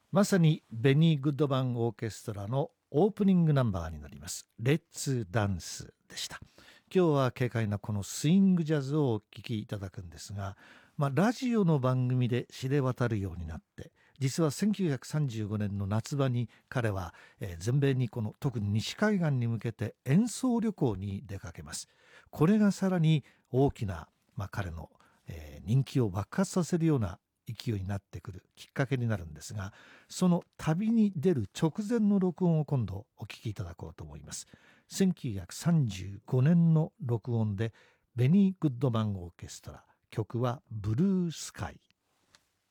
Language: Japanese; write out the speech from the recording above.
まさにベニー・グッドマンオーケストラのオープニングナンバーになりますレッツダンスでした。今日は軽快なこのスイングジャズをお聴きいただくんですが、ラジオの番組で知れ渡るようになって、実は1935年の夏場に彼は全米に特に西海岸に向けて演奏旅行に出かけます。これがさらに大きな、彼の人気を爆発させるような勢いになってくるきっかけになるんですが、その旅に出る直前の録音を今度お聞きいただこうと思います。1935年の録音でベニー・グッドマンオーケストラ、曲はブルースカイ。